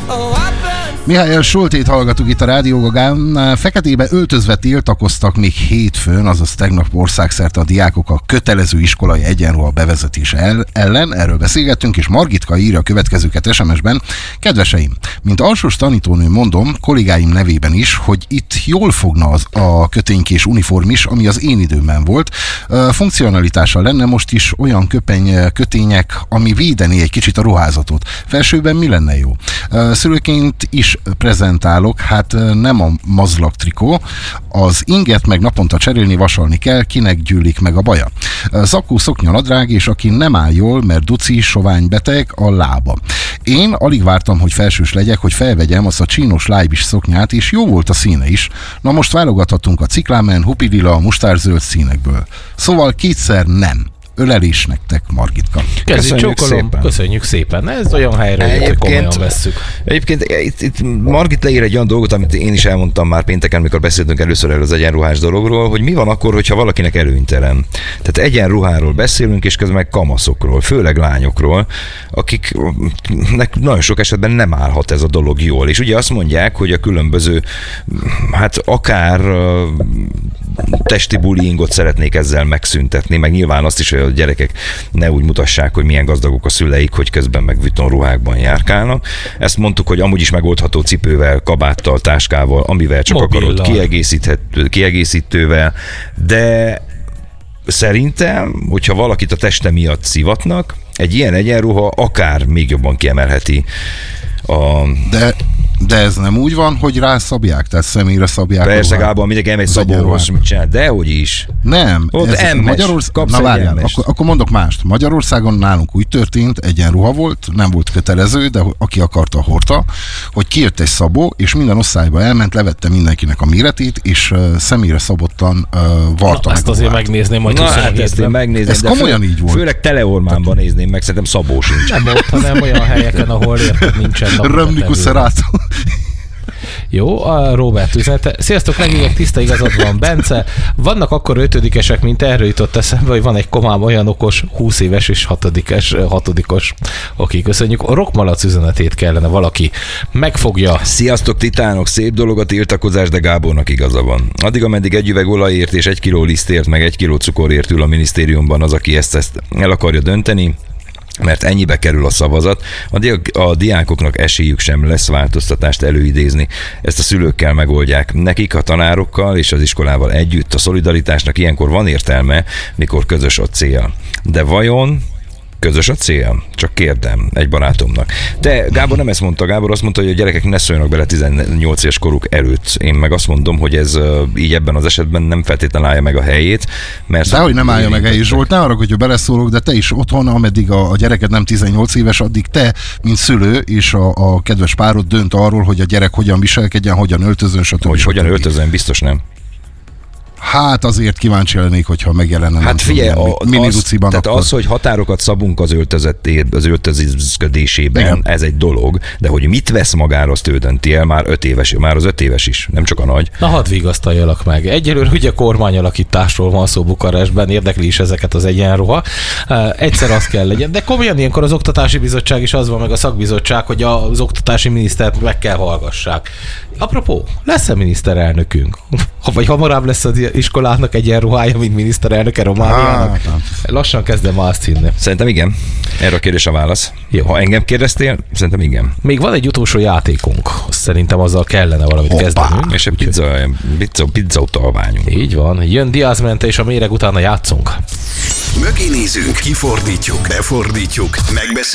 Mihály Soltét hallgatjuk itt a Rádió Gagán. Feketébe öltözve tiltakoztak még hétfőn, azaz tegnap országszerte a diákok a kötelező iskolai egyenruha bevezetése ellen. Erről beszélgettünk, és Margitka írja a következőket SMS-ben. Kedveseim, mint alsós tanítónő mondom, kollégáim nevében is, hogy itt jól fogna a köténykés uniform is, ami az én időmben volt. Funkcionalitása lenne most is olyan kötények, ami védeni egy kicsit a ruházatot. Felsőben mi lenne jó? Szülőként is prezentálok, hát nem a mazlag trikó, az inget meg naponta cserélni, vasalni kell, kinek gyűlik meg a baja. Zakó, szoknya, nadrág, és aki nem áll jól, mert duci, sovány, beteg, a lába. Én alig vártam, hogy felsős legyek, hogy felvegyem azt a csínos lájbis szoknyát, és jó volt a színe is. Na most válogathatunk a ciklámen, hupidila, mustárzöld színekből. Szóval kétszer nem. Ölelés nektek, Margitka. Köszönjük szépen. Ez olyan helyre jött, hogy komolyan vesszük. Egyébként itt Margit leír egy olyan dolgot, amit én is elmondtam már pénteken, amikor beszéltünk először erről az egyenruhás dologról, hogy mi van akkor, hogyha valakinek előnytelen. Tehát egyenruháról beszélünk, és közben meg kamaszokról, főleg lányokról, akiknek nagyon sok esetben nem állhat ez a dolog jól. És ugye azt mondják, hogy a különböző, hát akár testi bullyingot szeretnék ezzel megszüntetni, meg nyilván azt is, hogy a gyerekek ne úgy mutassák, hogy milyen gazdagok a szüleik, hogy közben meg Vuitton ruhákban járkálnak. Ezt mondtuk, hogy amúgy is megoldható cipővel, kabáttal, táskával, amivel csak akarod, kiegészítővel, de szerintem, hogyha valakit a teste miatt szivatnak, egy ilyen egyenruha akár még jobban kiemelheti De ez nem úgy van, hogy rászabják, tehát személyre szabják. Persze, Gábor, mindenki elmegy szabóhoz, mit csinál, dehogy is. Nem. Akkor mondok mást. Magyarországon nálunk úgy történt, egyenruha volt, nem volt kötelező, de aki akarta, hordta, hogy kijött egy szabó, és minden osztályba elment, levette mindenkinek a méretét, és személyre szabottan varta meg. Ezt azért megnézném, majd Ez komolyan így volt. Főleg Teleormánban nézném meg, szerintem szabó sincs. Nem ott, hanem olyan helyeken, ahol érted, nincsen Römnikuszerátó. Jó, a Robert üzenete. Sziasztok, legények, tiszta igazad van, Bence. Vannak akkor ötödikesek, mint erről jutott eszembe, hogy van egy komám olyan okos, 20 éves és hatodikos. Oké, köszönjük. A Rockmalac üzenetét kellene valaki megfogja. Sziasztok, titánok, szép dolog a tiltakozás, de Gábornak igaza van. Addig, ameddig egy üveg olajért és 1 kiló lisztért, meg 1 kiló cukorért ül a minisztériumban az, aki ezt el akarja dönteni, mert ennyibe kerül a szavazat, a diákoknak esélyük sem lesz változtatást előidézni. Ezt a szülőkkel megoldják. Nekik, a tanárokkal és az iskolával együtt. A szolidaritásnak ilyenkor van értelme, mikor közös a cél. De vajon közös a cél? Csak kérdem egy barátomnak. De Gábor nem ezt mondta, Gábor azt mondta, hogy a gyerekek ne szóljanak bele 18 éves koruk előtt. Én meg azt mondom, hogy ez így ebben az esetben nem feltétlenül állja meg a helyét. Mert dehogy nem állja meg a helyét, Zsolt, ne arra, hogy beleszólok, de te is otthon, ameddig a gyereket nem 18 éves, addig te, mint szülő, és a kedves párod dönt arról, hogy a gyerek hogyan viselkedjen, hogyan öltözön, stb. Hogyan öltözön, biztos nem. Hát azért kíváncsi lennék, hogyha megjelenne. Hát figyelj, tehát az, hogy határokat szabunk az öltözködésében, igen, ez egy dolog, de hogy mit vesz magára, azt ő dönti el, már az 5 éves is, nem csak a nagy. Na hadd vigasztaljalak meg. Egyelőre ugye kormányalakításról van szó Bukarestben, érdekli is ezeket az egyenruha. Egyszer az kell legyen, de komolyan ilyenkor az Oktatási Bizottság is az van, meg a Szakbizottság, hogy az oktatási minisztert meg kell hallgassák. Apropó, lesz-e miniszterelnökünk? Vagy hamarabb lesz az iskolának egyenruhája, mint miniszterelnöke Romániának? Lassan kezdem azt hinni. Szerintem igen. Erre a kérdés a válasz. Jó. Ha engem kérdeztél, szerintem igen. Még van egy utolsó játékunk. Szerintem azzal kellene valamit kezdenünk. És egy pizza utalványunk. Így van. Jön Diaz Mente, és a méreg utána játszunk. Mögé nézünk, kifordítjuk, befordítjuk, megbeszéljük.